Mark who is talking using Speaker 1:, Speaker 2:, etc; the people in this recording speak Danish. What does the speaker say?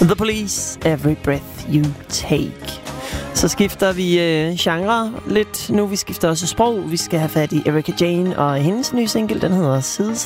Speaker 1: The Police, Every Breath You Take. Så skifter vi genre lidt nu. Vi skifter også sprog. Vi skal have fat i Erika Jane og hendes nye single. Den hedder Sidestep.